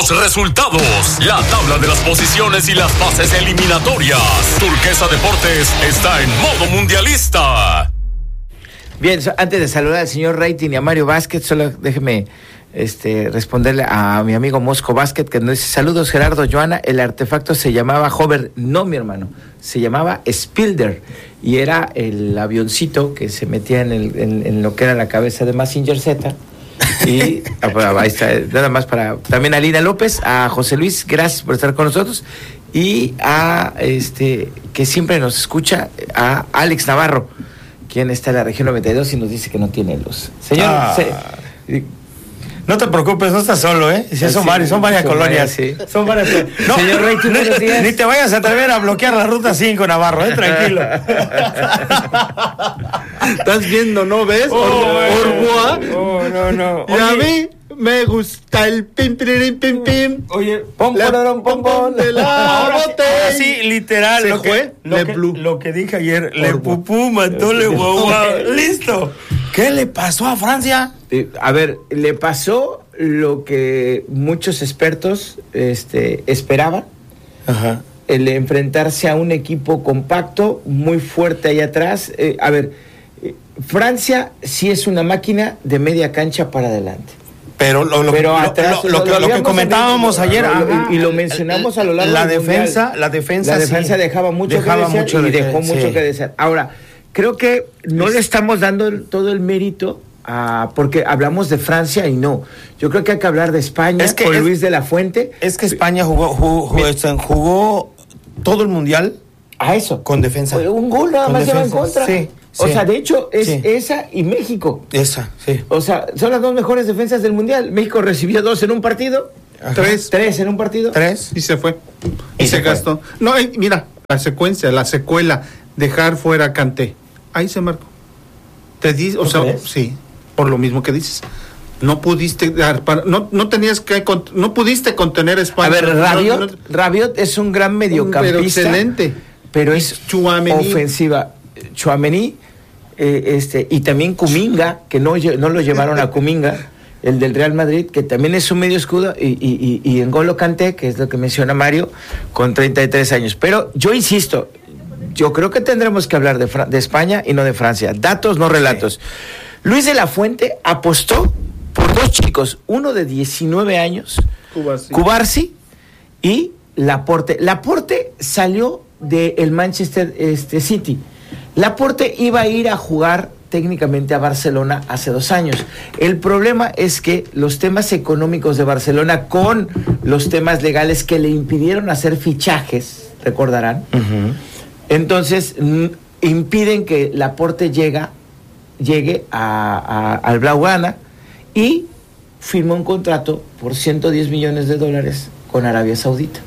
los resultados, la tabla de las posiciones y las fases eliminatorias. Turquesa Deportes está en modo mundialista. Bien, antes de saludar al señor Rating y a Mario Vázquez, solo déjeme responderle a mi amigo Mosco Vázquez, que nos dice: saludos Gerardo, Joana, el artefacto se llamaba Hover. No, mi hermano, se llamaba Spilder y era el avioncito que se metía en lo que era la cabeza de Mazinger Z. Y ahí está, nada más para también a Lina López, a José Luis, gracias por estar con nosotros, y a que siempre nos escucha, a Alex Navarro, quien está en la región 92 y nos dice que no tiene luz. Señor, no te preocupes, no estás solo, ¿eh? Sí, son varias colonias. Sí. Son varias. No, señor Rey, ni te vayas a atrever a bloquear la ruta 5, Navarro, tranquilo. Estás viendo, ¿no ves? No. Y a mí me gusta el pim, pim, pim, pim. Oye, pom de la botella. Sí, literal. Lo que dije ayer, le pupú, mató, le guagua. Listo. ¿Qué le pasó a Francia? A ver, le pasó lo que muchos expertos esperaban. Ajá. El enfrentarse a un equipo compacto, muy fuerte ahí atrás. Francia sí es una máquina de media cancha para adelante. Pero lo que comentábamos ayer y lo mencionamos a lo largo la del defensa dejaba mucho que desear. Ahora, creo que no le estamos dando todo el mérito porque hablamos de Francia y no. Yo creo que hay que hablar de España con Luis de la Fuente. Es que España jugó todo el mundial a eso con defensa. Un gol nada más lleva en contra. Sí. O sea, de hecho, es esa y México. Esa, sí. O sea, son las dos mejores defensas del mundial. México recibió 2 en un partido. Ajá. 3 en un partido. 3. Y se fue. Y se gastó. No, mira, la secuela, dejar fuera a Kanté. Ahí se marcó. Te dice, o sea, sí, por lo mismo que dices. No pudiste no pudiste contener a España. A ver, Rabiot es un gran mediocampista. Pero excelente. Pero es ofensiva. Tchouaméni, y también Kuminga, que no lo llevaron a Kuminga, el del Real Madrid, que también es un medio escudo, y N'Golo Kanté, que es lo que menciona Mario, con 33 años. Pero yo insisto, yo creo que tendremos que hablar de España y no de Francia. Datos, no relatos. Sí. Luis de la Fuente apostó por 2 chicos, uno de 19 años, Cubarsí, y Laporte. Laporte salió del Manchester City. Laporte iba a ir a jugar técnicamente a Barcelona hace 2 años. El problema es que los temas económicos de Barcelona con los temas legales que le impidieron hacer fichajes, recordarán, entonces impiden que Laporte llegue al Blaugrana y firmó un contrato por $110 millones con Arabia Saudita.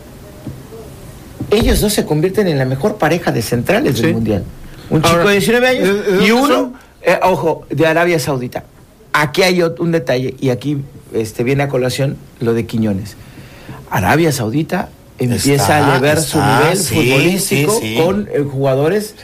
Ellos dos se convierten en la mejor pareja de centrales del mundial. Un chico de 19 años y uno, de Arabia Saudita. Aquí hay un detalle, y aquí viene a colación lo de Quiñones. Arabia Saudita empieza a elevar su nivel futbolístico con jugadores,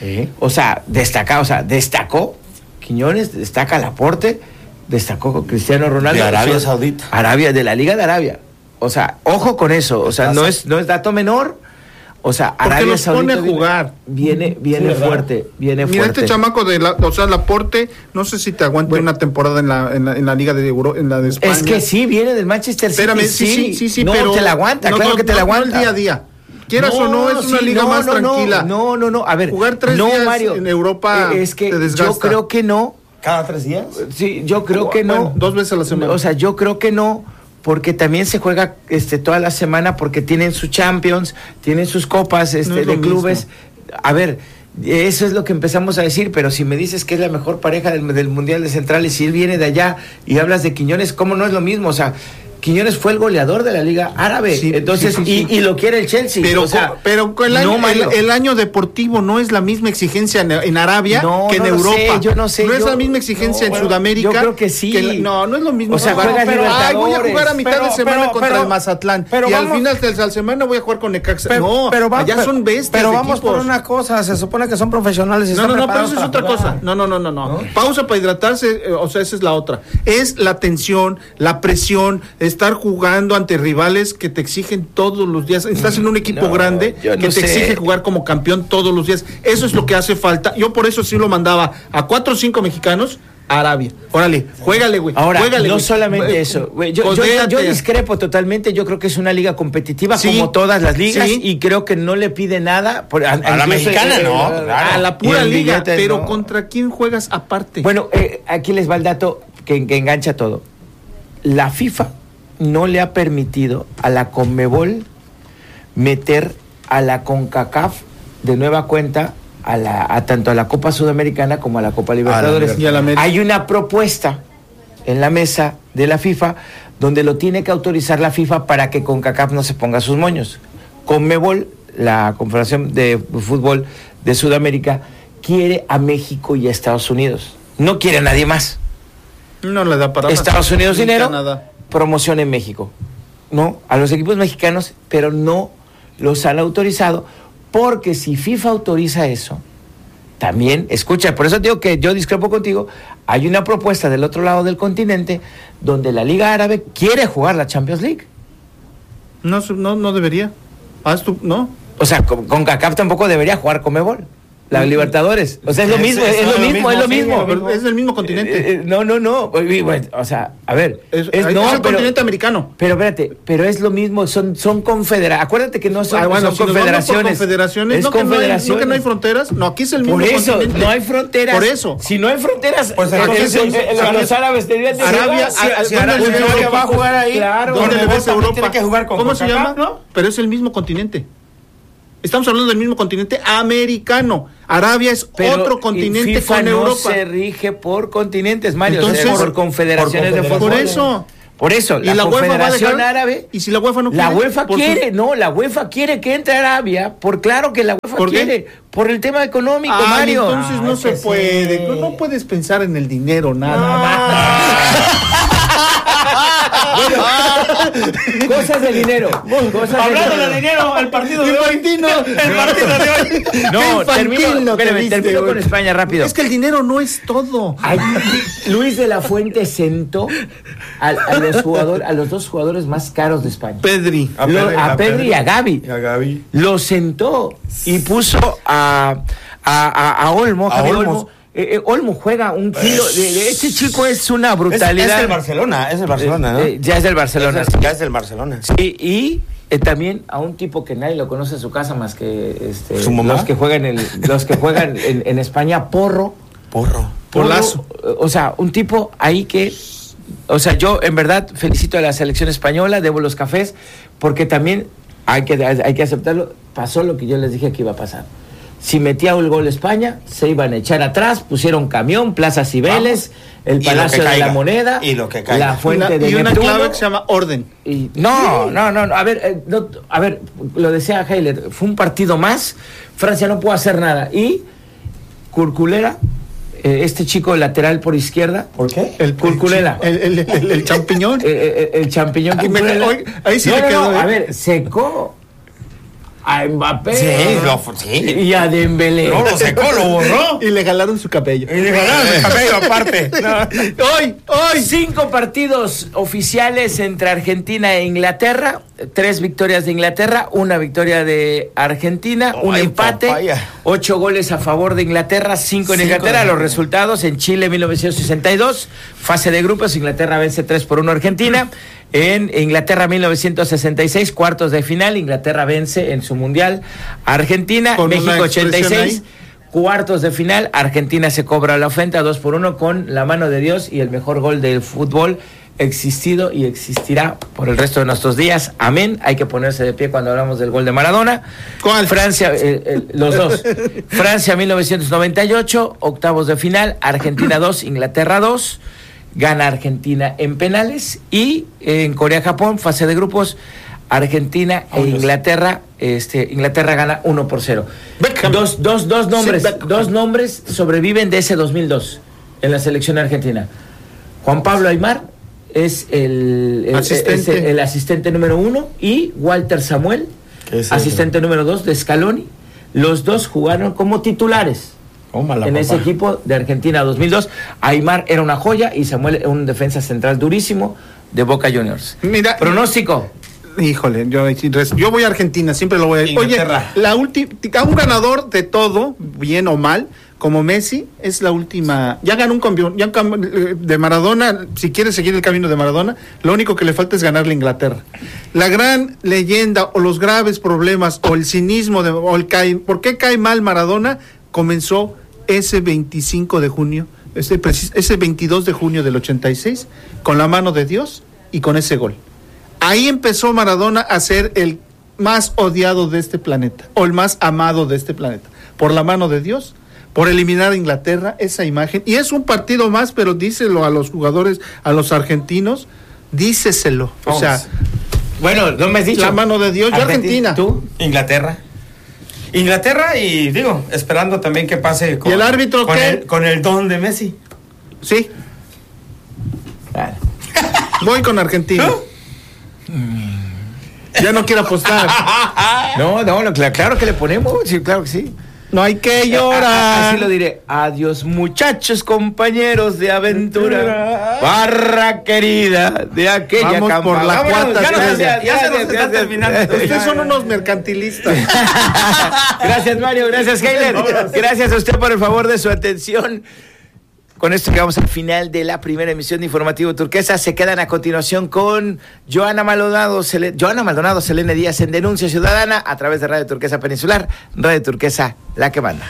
destacó Quiñones, destaca Laporte, destacó Cristiano Ronaldo. De Arabia Saudita. De la Liga de Arabia. O sea, ojo con eso, o sea, no es dato menor. O sea, Arabia Saudita pone a jugar. Viene fuerte. Mira, este chamaco Laporte, no sé si te aguante una temporada en la Liga en la de España. Es que sí, viene del Manchester City. Espérame, sí, no, pero te la aguanta, claro que te la aguanta. No el día a día. Quieras o no, es una liga más tranquila. No, a ver. Jugar 3 días Mario, en Europa es que te desgasta. Yo creo que no. ¿Cada 3 días? Sí, yo creo que no. 2 veces a la semana. O sea, yo creo que no. Porque también se juega toda la semana, porque tienen sus Champions, tienen sus copas de clubes. Mismo. A ver, eso es lo que empezamos a decir, pero si me dices que es la mejor pareja del Mundial de Centrales y él viene de allá y hablas de Quiñones, ¿cómo no es lo mismo? O sea, Quiñones fue el goleador de la Liga Árabe, entonces y lo quiere el Chelsea. Pero el año deportivo no es la misma exigencia en Arabia que en Europa. No es la misma exigencia en Sudamérica. Yo creo que sí. No es lo mismo. O sea, voy a jugar a mitad de semana contra el Mazatlán y al final de la semana voy a jugar con Necaxa. Allá son bestias. Pero vamos por una cosa, se supone que son profesionales y pero eso es otra cosa. No. Pausa para hidratarse, o sea, esa es la otra. Es la tensión, la presión, estar jugando ante rivales que te exigen todos los días. Estás en un equipo grande que te exige jugar como campeón todos los días. Eso es lo que hace falta. Yo por eso sí lo mandaba a 4 o 5 mexicanos a Arabia. Órale, juégale, güey. Ahora, juégale, no güey. solamente eso. Güey, yo discrepo totalmente. Yo creo que es una liga competitiva como todas las ligas y creo que no le pide nada. A la mexicana, no. A la pura liga, pero ¿contra quién juegas aparte? Bueno, aquí les va el dato que engancha todo. La FIFA no le ha permitido a la Conmebol meter a la CONCACAF de nueva cuenta a tanto a la Copa Sudamericana como a la Copa Libertadores. Hay una propuesta en la mesa de la FIFA donde lo tiene que autorizar la FIFA para que CONCACAF no se ponga sus moños. Conmebol, la Confederación de Fútbol de Sudamérica, quiere a México y a Estados Unidos. No quiere a nadie más. No le da para Estados Unidos dinero, promoción en México. No, a los equipos mexicanos, pero no los han autorizado. Porque si FIFA autoriza eso, también, escucha, por eso digo que yo discrepo contigo, hay una propuesta del otro lado del continente donde la Liga Árabe quiere jugar la Champions League. No debería. ¿No? O sea, CONCACAF tampoco debería jugar Conmebol. La Libertadores. O sea, es lo mismo. Pero es del mismo continente. No. Bueno, o sea, a ver. Es el continente americano. Pero espérate, pero es lo mismo. Son confederaciones. Acuérdate que no son, son confederaciones. Es confederaciones. No que no hay fronteras. No, aquí es el mismo continente. Por eso, no hay fronteras. Por eso. Si no hay fronteras, pues los árabes tendrían que Arabia va a jugar ahí. Claro. ¿Dónde le ves Europa? Tiene que jugar con ¿Cómo se llama? Pero es el mismo continente. Estamos hablando del mismo continente americano. Arabia es otro continente FIFA con Europa. No se rige por continentes, Mario. Entonces, por confederaciones de fútbol. Por eso. ¿Y la Confederación Árabe? ¿Y si la UEFA no quiere? La UEFA quiere, la UEFA quiere que entre Arabia. Claro que la UEFA quiere. Por el tema económico, Mario. Entonces no se puede. Sí. No puedes pensar en el dinero, nada. Bueno, cosas de dinero. Hablando de dinero, el partido de hoy. El partido de hoy. No, termino con España rápido. Es que el dinero no es todo. Luis de la Fuente sentó a los dos jugadores más caros de España. A Pedri y a Gavi. Lo sentó y puso a Olmo. Olmo juega un kilo. Este chico es una brutalidad. Es el Barcelona, ¿no? Ya es del Barcelona. Ya es del Barcelona. Sí, y también a un tipo que nadie lo conoce en su casa más que ¿su mamá? los que juegan en España, Polazo. O sea, un tipo ahí que, o sea, yo en verdad felicito a la selección española, debo los cafés, porque también hay que aceptarlo, pasó lo que yo les dije que iba a pasar. Si metía un gol España, se iban a echar atrás, pusieron camión, Plaza Cibeles, el Palacio de la Moneda, y lo que caiga. la Fuente de Neptuno. Y una Neptuno, clave que se llama orden. No, a ver, lo decía Heiler, fue un partido más, Francia no pudo hacer nada, y Curculera, este chico lateral por izquierda. ¿Por qué? El Curculela. El champiñón. El champiñón Curculela. Ahí sí le quedó. A ver, secó a Mbappé sí. y a Dembélé. No, lo secó, lo borró. Y le jalaron su cabello. Aparte. Hoy 5 partidos oficiales entre Argentina e Inglaterra, 3 victorias de Inglaterra, 1 victoria de Argentina, un empate, papaya. 8 goles a favor de Inglaterra, 5 en Inglaterra. Los resultados: en Chile 1962, fase de grupos, Inglaterra vence 3-1 a Argentina. En Inglaterra 1966, cuartos de final, Inglaterra vence en su mundial a Argentina. Con México 86, cuartos de final, Argentina se cobra la ofensa 2-1 con la mano de Dios y el mejor gol del fútbol existido y existirá por el resto de nuestros días. Amén. Hay que ponerse de pie cuando hablamos del gol de Maradona. ¿Cuál? Francia, los dos. Francia 1998, octavos de final, Argentina 2, Inglaterra 2. Gana Argentina en penales, y en Corea-Japón, fase de grupos, Argentina e Inglaterra, Inglaterra gana 1-0. Dos nombres sobreviven de ese 2002 en la selección argentina. Juan Pablo Aimar es el asistente número 1, y Walter Samuel, asistente número 2 de Scaloni. Los dos jugaron como titulares en ese equipo de Argentina 2002. Aimar era una joya y Samuel un defensa central durísimo. de Boca Juniors. Mira, pronóstico. Híjole, yo voy a Argentina, siempre lo voy a... Inglaterra. Oye, a un ganador de todo, bien o mal, como Messi, es la última... Ya ganó un campeón, de Maradona, si quiere seguir el camino de Maradona, lo único que le falta es ganarle a Inglaterra. La gran leyenda, o los graves problemas, o el cinismo, ¿por qué cae mal Maradona? Comenzó ese 25 de junio, ese 22 de junio del 86, con la mano de Dios y con ese gol. Ahí empezó Maradona a ser el más odiado de este planeta, o el más amado de este planeta, por la mano de Dios, por eliminar a Inglaterra, esa imagen. Y es un partido más, pero díselo a los jugadores, a los argentinos, díceselo. O sea, bueno, no me has dicho. La mano de Dios. Yo Argentina. ¿Tú? Inglaterra, y digo, esperando también que pase ¿Y el árbitro con el don de Messi. Sí. Claro. Voy con Argentina. ¿Tú? Ya no quiero apostar. No, claro que le ponemos, sí, claro que sí. No hay que llorar. Así lo diré. Adiós, muchachos, compañeros de aventura. Barra querida de aquella campaña. Por la cuarta. Ya se nos está terminando. Ustedes son unos mercantilistas. Gracias, Mario. Gracias, Heiler. Gracias a usted por el favor de su atención. Con esto llegamos al final de la primera emisión de Informativo Turquesa. Se quedan a continuación con Joana Maldonado, Selene Díaz en Denuncia Ciudadana a través de Radio Turquesa Peninsular, Radio Turquesa, la que manda.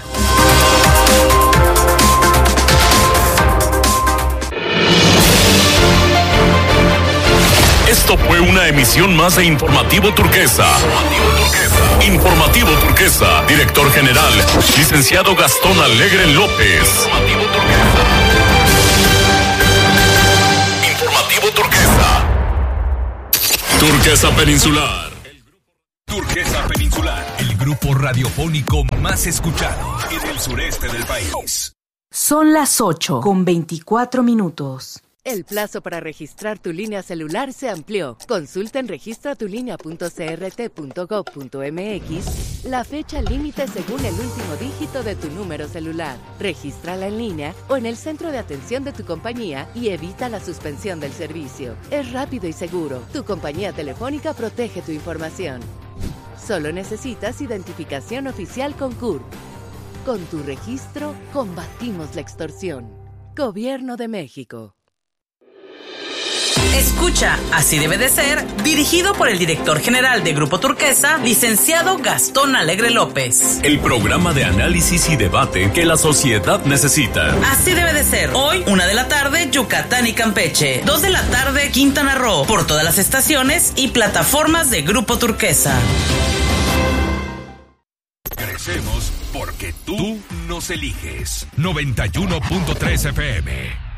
Esto fue una emisión más de Informativo Turquesa. Informativo Turquesa, director general, licenciado Gastón Alegre López. Informativo Turquesa. Turquesa Peninsular. Turquesa Peninsular, el grupo radiofónico más escuchado en el sureste del país. Son las 8:24. El plazo para registrar tu línea celular se amplió. Consulta en registratulinea.crt.gov.mx la fecha límite según el último dígito de tu número celular. Regístrala en línea o en el centro de atención de tu compañía y evita la suspensión del servicio. Es rápido y seguro. Tu compañía telefónica protege tu información. Solo necesitas identificación oficial con CURP. Con tu registro, combatimos la extorsión. Gobierno de México. Escucha, Así debe de ser, dirigido por el director general de Grupo Turquesa, licenciado Gastón Alegre López. El programa de análisis y debate que la sociedad necesita. Así debe de ser. Hoy, 1 de la tarde, Yucatán y Campeche. 2 de la tarde, Quintana Roo. Por todas las estaciones y plataformas de Grupo Turquesa. Crecemos porque tú nos eliges. 91.3 FM.